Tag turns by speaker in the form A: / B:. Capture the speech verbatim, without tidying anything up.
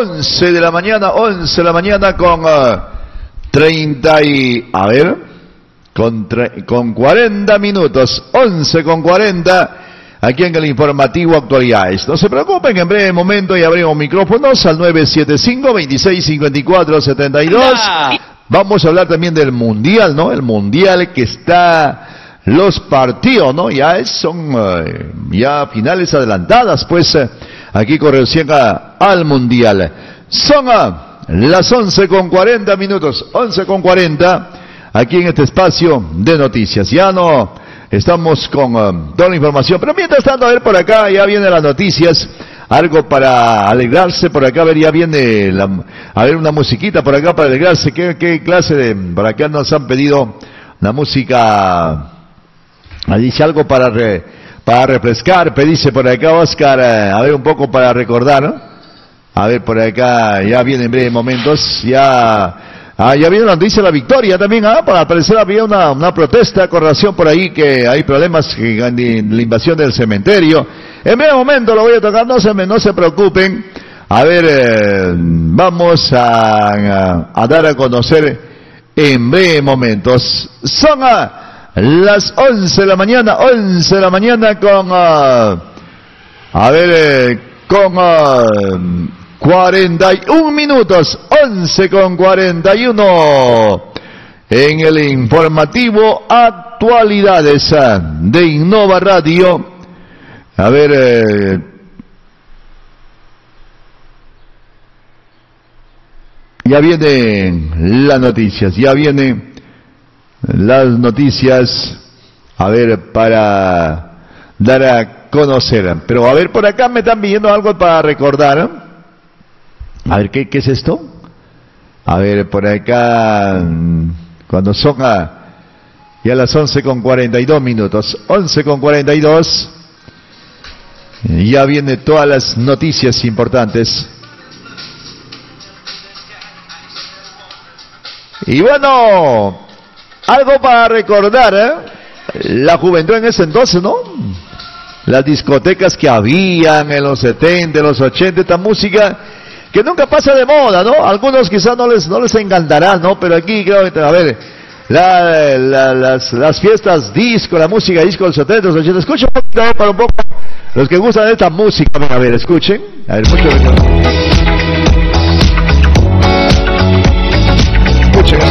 A: once de la mañana, once de la mañana con uh, treinta y... A ver, con, tre, con cuarenta minutos, once con cuarenta, aquí en el informativo Actualidades. No se preocupen, en breve momento ya abrimos micrófonos al nueve siete cinco, veintiséis cincuenta y cuatro setenta y dos. Vamos a hablar también del Mundial, ¿no? El Mundial que está... Los partidos, ¿no? Ya es, son uh, ya finales adelantadas, pues uh, aquí con relación a, al Mundial. Son uh, las once con cuarenta minutos, once con cuarenta, aquí en este espacio de noticias. Ya no estamos con uh, toda la información, pero mientras tanto, a ver por acá, ya vienen las noticias, algo para alegrarse, por acá, a ver, ya viene, la, a ver, una musiquita por acá para alegrarse. ¿Qué, qué clase de, por acá nos han pedido la música? Dice algo para re, para refrescar, dice por acá Oscar, eh, a ver un poco para recordar, ¿no? A ver por acá, ya viene en breves momentos, ya, ah, ya viene la noticia de la victoria también, ah, para parecer había una, una protesta con relación por ahí que hay problemas en la invasión del cementerio. En breve momento lo voy a tocar, no se, me, no se preocupen, a ver, eh, vamos a, a, a dar a conocer en breves momentos. Son a las once de la mañana, once de la mañana con, uh, a ver, eh, con uh, cuarenta y uno minutos, once con cuarenta y uno, en el informativo Actualidades uh, de Innova Radio. A ver, eh, ya vienen las noticias, ya vienen las noticias, a ver, para dar a conocer. Pero a ver, por acá me están pidiendo algo para recordar. A ver, ¿qué, qué es esto? A ver, por acá, cuando son a, ya las once con cuarenta y dos minutos, once con cuarenta y dos, ya vienen todas las noticias importantes. Y bueno, algo para recordar, ¿eh? La juventud en ese entonces, ¿no? Las discotecas que habían en los setenta, en los ochenta, esta música que nunca pasa de moda, ¿no? Algunos quizás no les no les encantará, ¿no? Pero aquí creo que, a ver, la, la, las, las fiestas disco, la música disco de los setenta, los ochenta, escuchen para un poco los que gustan de esta música, a ver, escuchen, a ver, escuchen, escuchen.